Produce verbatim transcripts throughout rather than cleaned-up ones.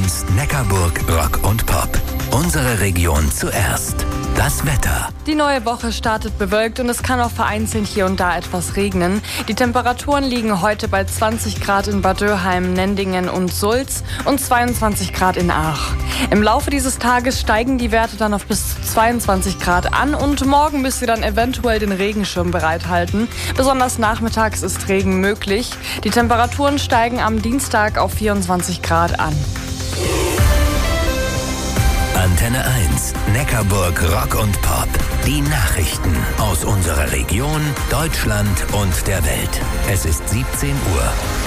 eins Neckarburg Rock und Pop. Unsere Region zuerst. Das Wetter. Die neue Woche startet bewölkt und es kann auch vereinzelt hier und da etwas regnen. Die Temperaturen liegen heute bei zwanzig Grad in Bad Dürheim, Nendingen und Sulz und zweiundzwanzig Grad in Aach. Im Laufe dieses Tages steigen die Werte dann auf bis zu zweiundzwanzig Grad an und morgen müsst ihr dann eventuell den Regenschirm bereithalten. Besonders nachmittags ist Regen möglich. Die Temperaturen steigen am Dienstag auf vierundzwanzig Grad an. Antenne eins, Neckarburg Rock und Pop. Die Nachrichten aus unserer Region, Deutschland und der Welt. Es ist siebzehn Uhr.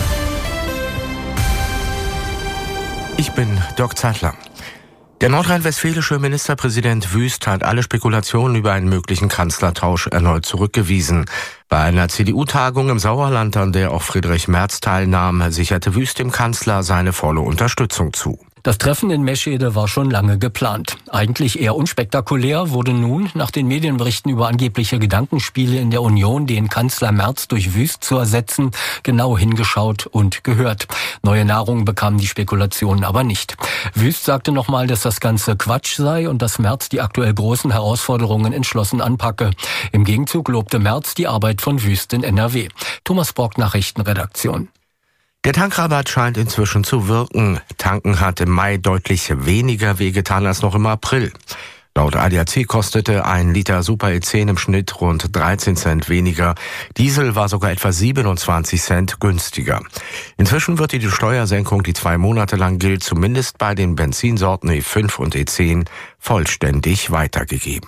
Ich bin Dirk Zeitler. Der nordrhein-westfälische Ministerpräsident Wüst hat alle Spekulationen über einen möglichen Kanzlertausch erneut zurückgewiesen. Bei einer C D U-Tagung im Sauerland, an der auch Friedrich Merz teilnahm, sicherte Wüst dem Kanzler seine volle Unterstützung zu. Das Treffen in Meschede war schon lange geplant. Eigentlich eher unspektakulär wurde nun, nach den Medienberichten über angebliche Gedankenspiele in der Union, den Kanzler Merz durch Wüst zu ersetzen, genau hingeschaut und gehört. Neue Nahrung bekamen die Spekulationen aber nicht. Wüst sagte nochmal, dass das Ganze Quatsch sei und dass Merz die aktuell großen Herausforderungen entschlossen anpacke. Im Gegenzug lobte Merz die Arbeit von Wüst in N R W. Thomas Borg, Nachrichtenredaktion. Der Tankrabatt scheint inzwischen zu wirken. Tanken hat im Mai deutlich weniger wehgetan als noch im April. Laut A D A C kostete ein Liter Super E zehn im Schnitt rund dreizehn Cent weniger. Diesel war sogar etwa siebenundzwanzig Cent günstiger. Inzwischen wird die Steuersenkung, die zwei Monate lang gilt, zumindest bei den Benzinsorten E fünf und E zehn vollständig weitergegeben.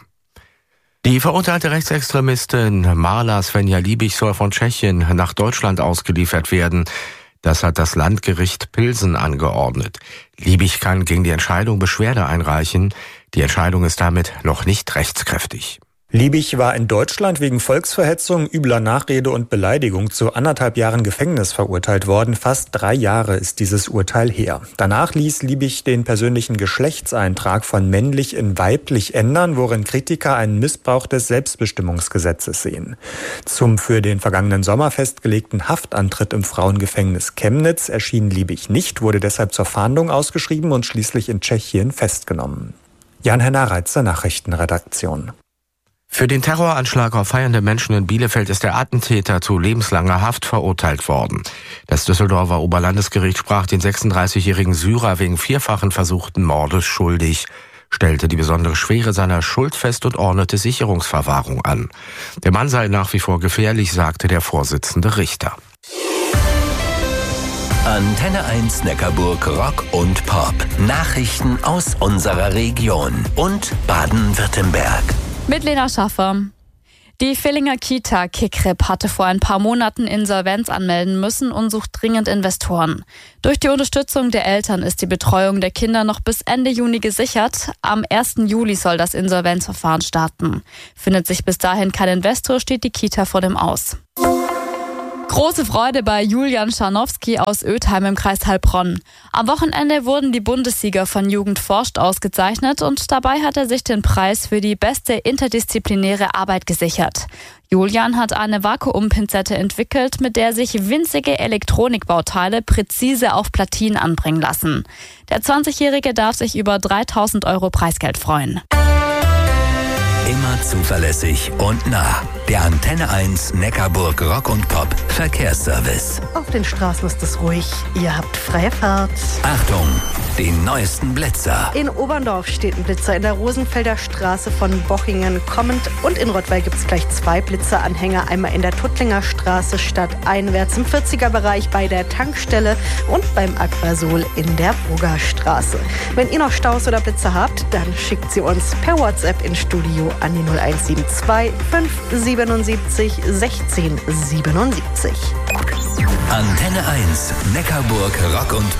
Die verurteilte Rechtsextremistin Marla Svenja Liebig soll von Tschechien nach Deutschland ausgeliefert werden. Das hat das Landgericht Pilsen angeordnet. Liebig kann gegen die Entscheidung Beschwerde einreichen. Die Entscheidung ist damit noch nicht rechtskräftig. Liebig war in Deutschland wegen Volksverhetzung, übler Nachrede und Beleidigung zu anderthalb Jahren Gefängnis verurteilt worden. Fast drei Jahre ist dieses Urteil her. Danach ließ Liebig den persönlichen Geschlechtseintrag von männlich in weiblich ändern, worin Kritiker einen Missbrauch des Selbstbestimmungsgesetzes sehen. Zum für den vergangenen Sommer festgelegten Haftantritt im Frauengefängnis Chemnitz erschien Liebig nicht, wurde deshalb zur Fahndung ausgeschrieben und schließlich in Tschechien festgenommen. Jan-Henner Reitzer, Nachrichtenredaktion. Für den Terroranschlag auf feiernde Menschen in Bielefeld ist der Attentäter zu lebenslanger Haft verurteilt worden. Das Düsseldorfer Oberlandesgericht sprach den sechsunddreißigjährigen Syrer wegen vierfachen versuchten Mordes schuldig, stellte die besondere Schwere seiner Schuld fest und ordnete Sicherungsverwahrung an. Der Mann sei nach wie vor gefährlich, sagte der Vorsitzende Richter. Antenne eins Neckarburg Rock und Pop. Nachrichten aus unserer Region und Baden-Württemberg. Mit Lena Schaffer. Die Villinger Kita Kikrip hatte vor ein paar Monaten Insolvenz anmelden müssen und sucht dringend Investoren. Durch die Unterstützung der Eltern ist die Betreuung der Kinder noch bis Ende Juni gesichert. Am ersten Juli soll das Insolvenzverfahren starten. Findet sich bis dahin kein Investor, steht die Kita vor dem Aus. Große Freude bei Julian Scharnowski aus Ötheim im Kreis Heilbronn. Am Wochenende wurden die Bundessieger von Jugend forscht ausgezeichnet und dabei hat er sich den Preis für die beste interdisziplinäre Arbeit gesichert. Julian hat eine Vakuumpinzette entwickelt, mit der sich winzige Elektronikbauteile präzise auf Platinen anbringen lassen. Der zwanzigjährige darf sich über dreitausend Euro Preisgeld freuen. Immer zuverlässig und nah. Der Antenne eins Neckarburg Rock und Pop Verkehrsservice. Auf den Straßen ist es ruhig. Ihr habt freie Fahrt. Achtung, den neuesten Blitzer. In Oberndorf steht ein Blitzer in der Rosenfelder Straße von Bochingen kommend. Und in Rottweil gibt es gleich zwei Blitzeranhänger. Einmal in der Tuttlinger Straße stadteinwärts im vierziger-Bereich bei der Tankstelle und beim Aquasol in der Burgerstraße. Wenn ihr noch Staus oder Blitzer habt, dann schickt sie uns per WhatsApp ins Studio an die null eins sieben zwei fünf siebenundsiebzig sechzehn siebenundsiebzig. Antenne eins Neckarburg Rock und